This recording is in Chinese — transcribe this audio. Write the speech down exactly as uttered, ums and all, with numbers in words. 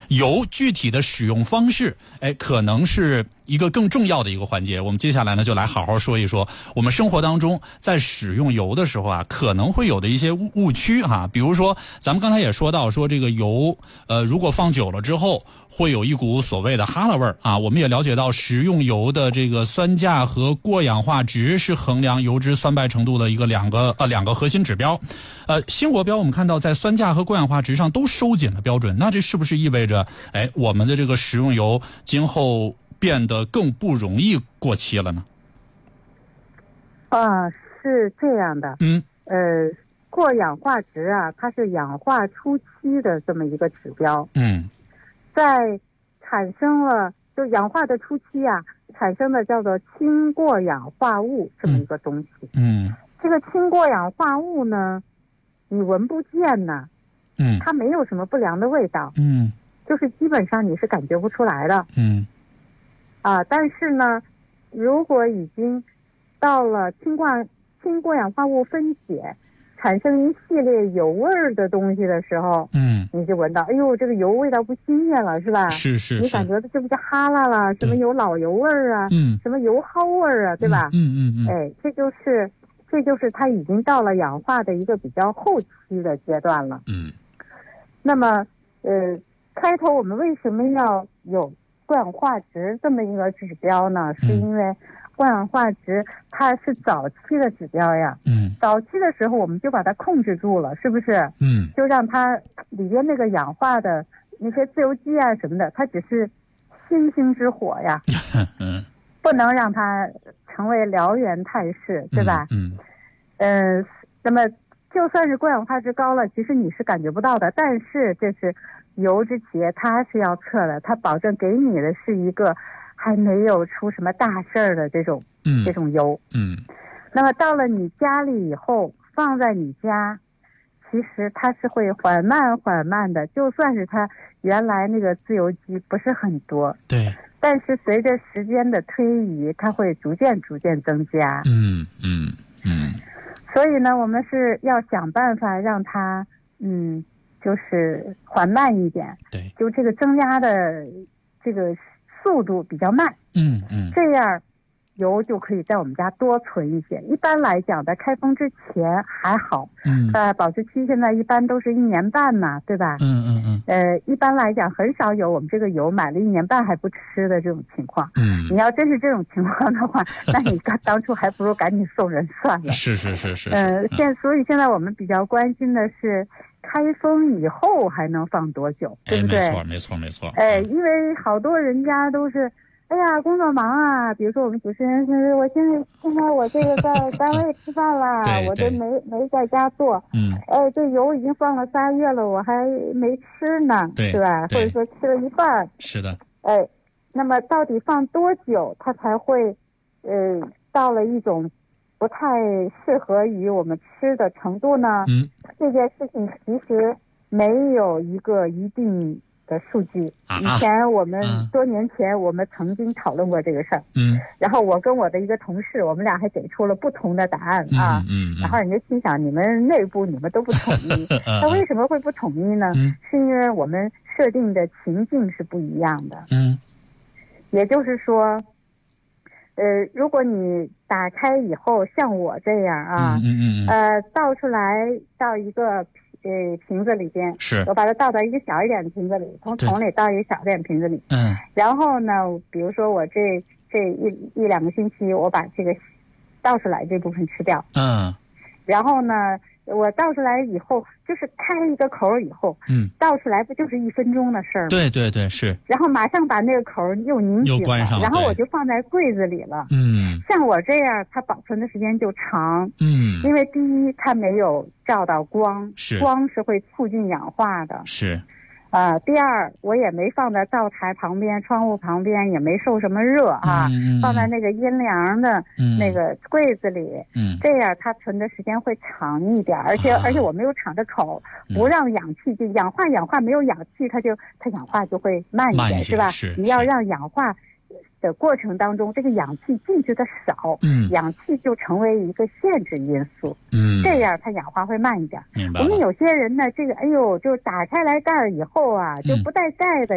油具体的使用方式，哎，可能是一个更重要的一个环节。我们接下来呢，就来好好说一说我们生活当中在使用油的时候啊，可能会有的一些误误区哈、啊。比如说，咱们刚才也说到，说这个油，呃，如果放久了之后，会有一股所谓的哈喇味儿啊。我们也了解到，食用油的这个酸价和过氧化值是衡量油脂酸败程度的一个两个呃两个核心指标。呃，新国标我们看到在酸价和过氧化值上都收紧了标准，那这是不是意味着，哎，我们的这个食用油今后变得更不容易过期了呢？ 啊，是这样的。 嗯， 呃，过氧化值啊，它是氧化初期的这么一个指标。 嗯， 在产生了就氧化的初期啊，产生的叫做氢过氧化物这么一个东西。 嗯， 这个氢过氧化物呢，你闻不见呢， 嗯， 它没有什么不良的味道， 嗯， 就是基本上你是感觉不出来的。 嗯， 啊，但是呢，如果已经到了氢过氢过氧化物分解，产生一系列油味儿的东西的时候， 嗯， 你就闻到，哎呦，这个油味道不新鲜了，是吧？ 是是是， 你感觉这不叫哈喇了，什么有老油味儿啊， 嗯， 什么油耗味儿啊，对吧？ 嗯嗯嗯， 哎，这就是这就是它已经到了氧化的一个比较后期的阶段了。 嗯， 那么，呃，开头我们为什么要有过氧化值这么一个指标呢？是因为过氧化值它是早期的指标呀。 嗯， 早期的时候我们就把它控制住了，是不是？ 嗯， 就让它里边那个氧化的那些自由基啊什么的，它只是星星之火呀， 嗯， 不能让它成为燎原态势，对吧？ 嗯， 嗯，呃，那么就算是过氧化值高了，其实你是感觉不到的，但是这是油脂企业它是要测的，它保证给你的是一个还没有出什么大事儿的这种、 嗯、 这种油。 嗯， 那么到了你家里以后，放在你家，其实它是会缓慢缓慢的，就算是它原来那个自由基不是很多， 对， 但是随着时间的推移，它会逐渐逐渐增加。 嗯嗯嗯， 所以呢，我们是要想办法让它，嗯，就是缓慢一点， 对， 就这个增加的这个速度比较慢， 嗯嗯， 这样油就可以在我们家多存一些。一般来讲，在开封之前还好， 嗯， 呃，保质期现在一般都是一年半嘛，对吧？ 嗯嗯嗯， 呃，一般来讲很少有我们这个油买了一年半还不吃的这种情况。 嗯， 你要真是这种情况的话，那你当当初还不如赶紧送人算了。 是是是是， 呃，现所以现在我们比较关心的是，开封以后还能放多久，对不对？ 没错没错没错。 哎，因为好多人家都是。哎呀，工作忙啊！比如说我们主持人是，我现在现在我这个在单位吃饭啦，我这没没在家做。 嗯。 哎，这油已经放了仨月了，我还没吃呢， 对， 是吧？或者说吃了一半。 是的。 哎，那么到底放多久，它才会，呃，到了一种不太适合于我们吃的程度呢？ 嗯。 这件事情其实没有一个一定的数据。以前我们、啊、多年前我们曾经讨论过这个事儿， 嗯， 然后我跟我的一个同事，我们俩还给出了不同的答案啊， 嗯，嗯然后人家心想，你们内部你们都不统一，那为什么会不统一呢？ 嗯， 是因为我们设定的情境是不一样的， 嗯， 也就是说，呃，如果你打开以后像我这样啊， 嗯嗯嗯， 呃，倒出来到一个。呃，瓶子里边是， 我把它倒到一个小一点的瓶子里，从桶里倒一个小一点的瓶子里。 嗯， 然后呢，比如说我这这一一两个星期，我把这个倒出来这部分吃掉。 嗯， 然后呢，我倒出来以后，就是开一个口以后， 嗯， 倒出来不就是一分钟的事儿吗？ 对对对，是。 然后马上把那个口又拧紧了， 又关上， 然后我就放在柜子里了。 嗯， 像我这样，它保存的时间就长。 嗯， 因为第一，它没有照到光， 是光是会促进氧化的。 是。 呃，第二，我也没放在灶台旁边、窗户旁边，也没受什么热啊， 嗯、 放在那个阴凉的那个柜子里， 嗯， 这样它存的时间会长一点，而且、啊、而且我没有敞着口，不让氧气就氧化，氧化没有氧气，它就它氧化就会慢一点， 慢一是吧？ 是你要让氧化的过程当中，这个氧气进去的少， 嗯， 氧气就成为一个限制因素， 嗯， 这样它氧化会慢一点。 明白。 我们有些人呢，这个哎呦，就打开来盖儿以后啊，就不带盖的。